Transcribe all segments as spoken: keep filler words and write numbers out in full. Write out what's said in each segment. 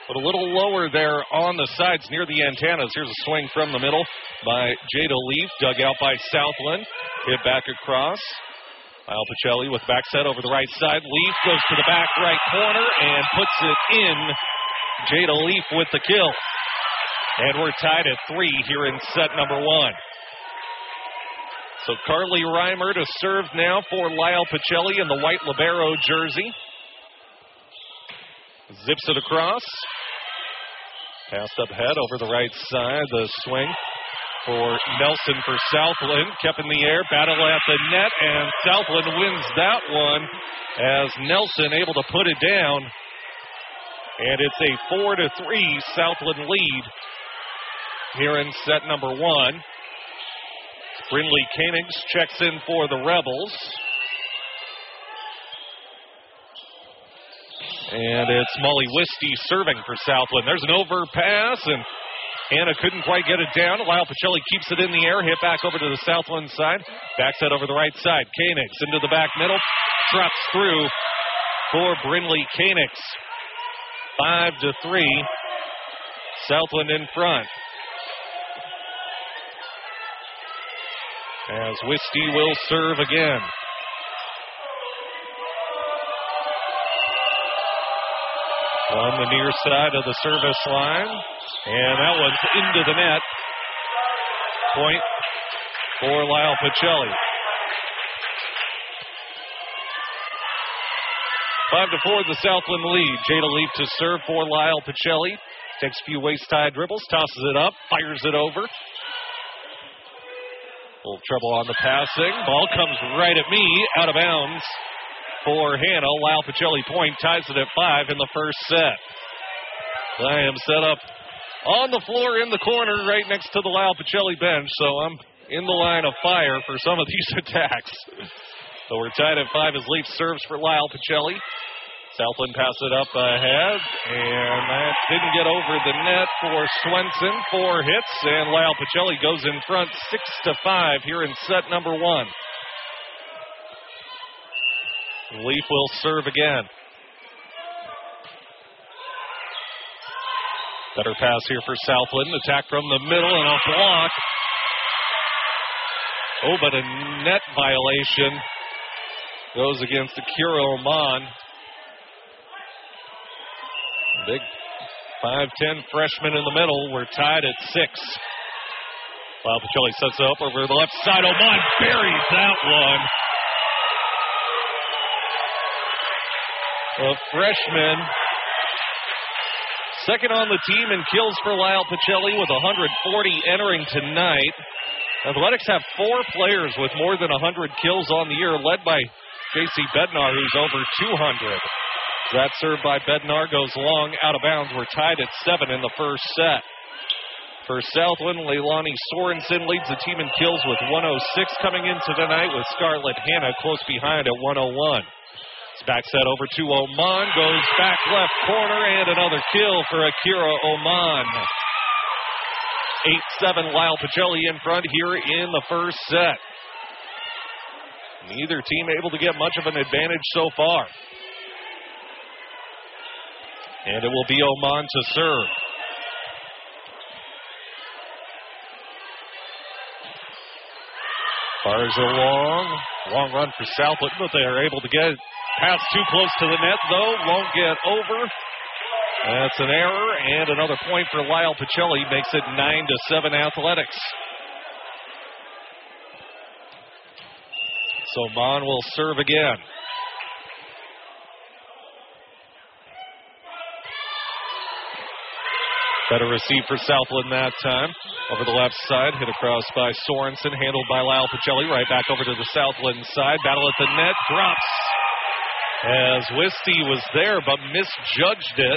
but a little lower there on the sides near the antennas. Here's a swing from the middle by Jada Leaf, dug out by Southland, hit back across. Lyle Pacelli with back set over the right side. Leaf goes to the back right corner and puts it in. Jada Leaf with the kill. And we're tied at three here in set number one. So Carly Reimer to serve now for Lyle Pacelli in the white libero jersey. Zips it across. Passed up head over the right side. The swing for Nelson for Southland. Kept in the air, battle at the net, and Southland wins that one as Nelson able to put it down. And it's a four to three Southland lead here in set number one. Brindley Koenigs checks in for the Rebels. And it's Molly Wisty serving for Southland. There's an overpass, and Anna couldn't quite get it down. Lyle Pacelli keeps it in the air, hit back over to the Southland side. Back set over the right side. Koenigs into the back middle. Drops through for Brindley Koenigs. Five to three. Southland in front. As Wisty will serve again. On the near side of the service line. And that one's into the net. Point for Lyle Pacelli. Five to four, the Southland lead. Jada Leaf to serve for Lyle Pacelli. Takes a few waist-high dribbles, tosses it up, fires it over. A little trouble on the passing. Ball comes right at me, out of bounds for Hannah. Lyle Pacelli point ties it at five in the first set. I am set up on the floor in the corner right next to the Lyle Pacelli bench, so I'm in the line of fire for some of these attacks. So we're tied at five as Leaf serves for Lyle Pacelli. Southland pass it up ahead, and that didn't get over the net for Swenson. Four hits, and Lyle Pacelli goes in front six to five here in set number one. Leaf will serve again. Better pass here for Southland. Attack from the middle and a block. Oh, but a net violation goes against Akira Oman. Big five ten freshman in the middle. We're tied at six. Lyle Pacelli sets it up over the left side. Oman buries that one. A freshman. Second on the team in kills for Lyle Pacelli with one hundred forty entering tonight. Athletics have four players with more than one hundred kills on the year, led by J C Bednar, who's over two hundred. That serve by Bednar goes long, out of bounds. We're tied at seven in the first set. For Southland, Leilani Sorensen leads the team in kills with one oh six coming into tonight, with Scarlett Hannah close behind at one oh one. It's back set over to Oman, goes back left corner, and another kill for Akira Oman. eight seven, Lyle Pacelli in front here in the first set. Neither team able to get much of an advantage so far. And it will be Oman to serve. Fires along. Long run for Southland, but they are able to get it past too close to the net, though. Won't get over. That's an error, and another point for Lyle Pacelli makes it nine to seven Athletics. So Oman will serve again. Better receive for Southland that time. Over the left side, hit across by Sorensen, handled by Lyle Pacelli. Right back over to the Southland side. Battle at the net, drops. As Wisty was there, but misjudged it.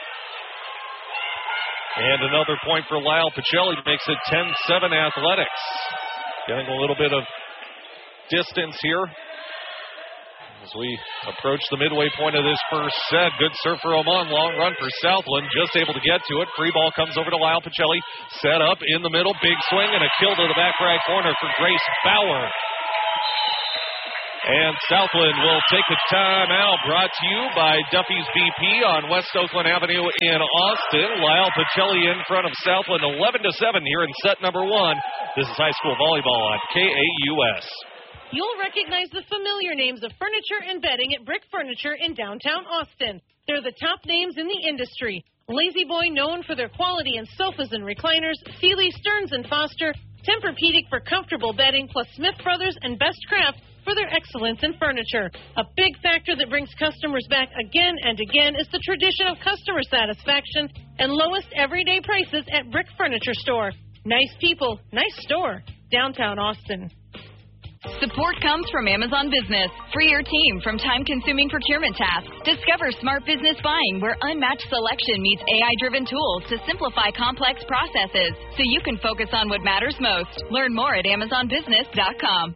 And another point for Lyle Pacelli makes it ten seven Athletics. Getting a little bit of distance here as we approach the midway point of this first set. Good serve for Oman. Long run for Southland. Just able to get to it. Free ball comes over to Lyle Pacelli. Set up in the middle. Big swing and a kill to the back right corner for Grace Bauer. And Southland will take a timeout, brought to you by Duffy's B P on West Oakland Avenue in Austin. Lyle Pacelli in front of Southland, eleven to seven here in set number one. This is high school volleyball on K A U S. You'll recognize the familiar names of furniture and bedding at Brick Furniture in downtown Austin. They're the top names in the industry. Lazy Boy, known for their quality in sofas and recliners, Sealy, Stearns and Foster, Tempur-Pedic for comfortable bedding, plus Smith Brothers and Best Craft for their excellence in furniture. A big factor that brings customers back again and again is the tradition of customer satisfaction and lowest everyday prices at Brick Furniture Store. Nice people, nice store, downtown Austin. Support comes from Amazon Business. Free your team from time-consuming procurement tasks. Discover smart business buying where unmatched selection meets A I-driven tools to simplify complex processes so you can focus on what matters most. Learn more at amazon business dot com.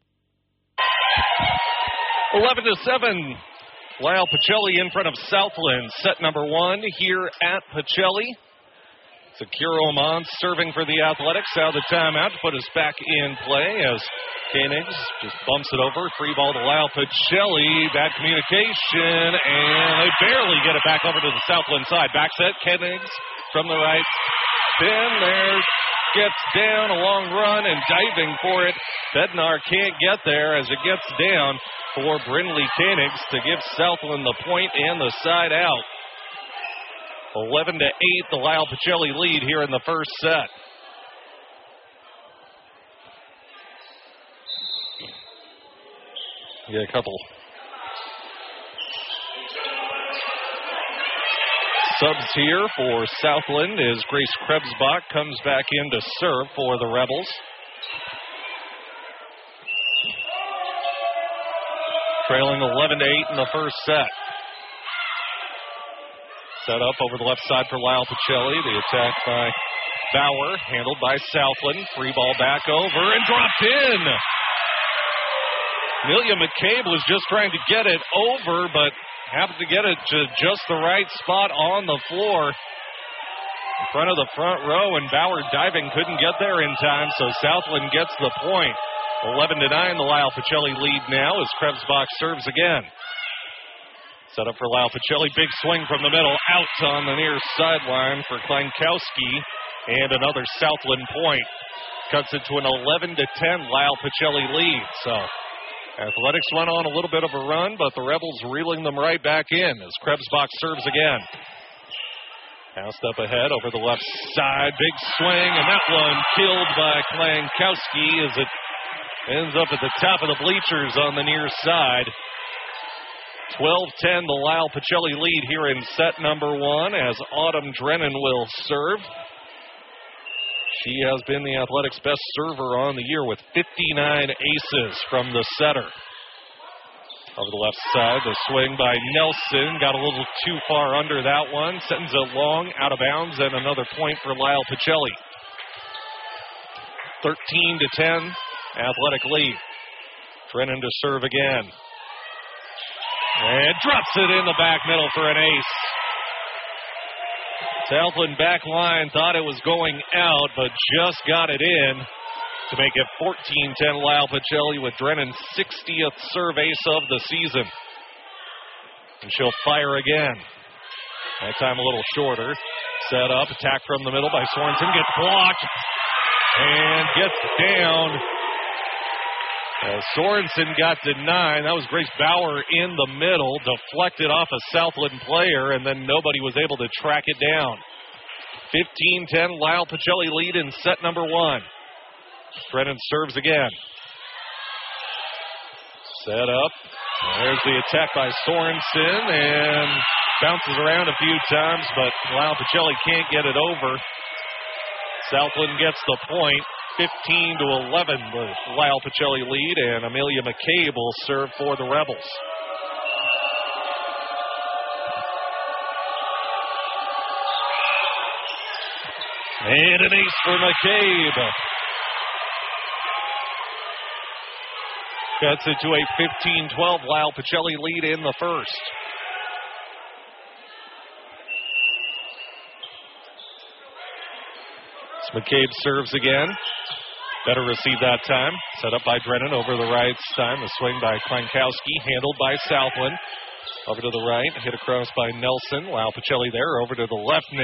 eleven to seven. Lyle Pacelli in front of Southland. Set number one here at Pacelli. Sakura Oman serving for the Athletics. Out of the timeout to put us back in play as Koenigs just bumps it over. Free ball to Lyle Pacelli. Bad communication, and they barely get it back over to the Southland side. Back set, Koenigs from the right. Then there gets down a long run and diving for it. Bednar can't get there as it gets down for Brindley Koenigs to give Southland the point and the side out. eleven to eight, the Lyle Pacelli lead here in the first set. Get a couple subs here for Southland as Grace Krebsbach comes back in to serve for the Rebels. Trailing eleven to eight in the first set. Set up over the left side for Lyle Pacelli. The attack by Bauer, handled by Southland. Free ball back over and dropped in. Amelia McCabe was just trying to get it over, but happened to get it to just the right spot on the floor in front of the front row, and Bauer diving couldn't get there in time, so Southland gets the point. eleven to nine, the Lyle Pacelli lead now as Krebsbach serves again. Set up for Lyle Pacelli. Big swing from the middle. Out on the near sideline for Klankowski. And another Southland point. Cuts it to an eleven to ten Lyle Pacelli lead. So Athletics went on a little bit of a run, but the Rebels reeling them right back in as Krebsbach serves again. Passed up ahead over the left side. Big swing, and that one killed by Klankowski as it ends up at the top of the bleachers on the near side. twelve ten, the Lyle Pacelli lead here in set number one as Autumn Drennan will serve. She has been the Athletics' best server on the year with fifty-nine aces from the setter. Over the left side, the swing by Nelson. Got a little too far under that one. Sends it long, out of bounds, and another point for Lyle Pacelli. thirteen to ten, Athletic lead. Drennan to serve again. And drops it in the back middle for an ace. Southland back line thought it was going out, but just got it in to make it fourteen ten Lyle Pacelli with Drennan's sixtieth serve ace of the season. And she'll fire again. That time a little shorter. Set up, attack from the middle by Sorensen. Gets blocked and gets down. As Sorensen got denied. That was Grace Bauer in the middle, deflected off a Southland player, and then nobody was able to track it down. fifteen ten, Lyle Pacelli lead in set number one. Drennan serves again. Set up. There's the attack by Sorensen, and bounces around a few times, but Lyle Pacelli can't get it over. Southland gets the point. fifteen to eleven, the Lyle Pacelli lead, and Amelia McCabe will serve for the Rebels. And an ace for McCabe. Cuts it to a fifteen twelve Lyle Pacelli lead in the first. McCabe serves again. Better receive that time. Set up by Drennan over the right time. The swing by Klankowski, handled by Southland. Over to the right, hit across by Nelson. Lyle Pacelli there, over to the left.